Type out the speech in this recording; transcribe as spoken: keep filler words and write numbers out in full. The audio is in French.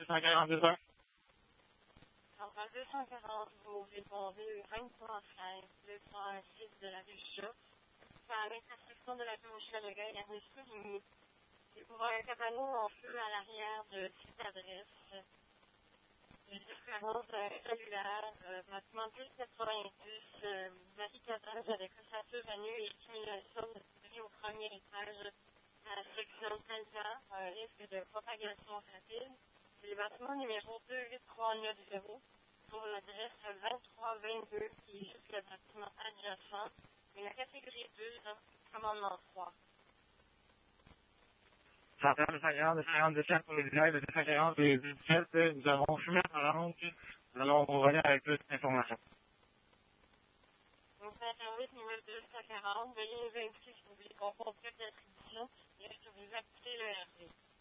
deux cent quarante-deux heures. Centrale deux cent quarante, vous répondez vingt-trois treize, deux cent six de la rue Chat. C'est à l'intersection de la rue Hochelaga et la rue Souvigny. C'est pour un cabanon en feu à l'arrière de cette adresse. Une différence euh, cellulaire, euh, bâtiment mille quatre-vingt-dix, euh, barricadage avec ossature à nu et stimulation de sécurité au premier étage à la section Talzan, un risque de propagation rapide. C'est le bâtiment numéro deux huit trois neuf zéro pour l'adresse vingt-trois vingt-deux qui est juste le bâtiment adjacent et la catégorie deux, commandement trois. Centrale deux cent quarante, deux cent quarante-deux pour les détails de deux cent quarante et dix-sept, nous avons fumé à la ronde. Nous allons revenir avec plus d'informations. Donc, la service numéro deux cent quarante, veuillez nous indiquer si vous voulez qu'on complète l'attribution et est-ce que vous activez le R D.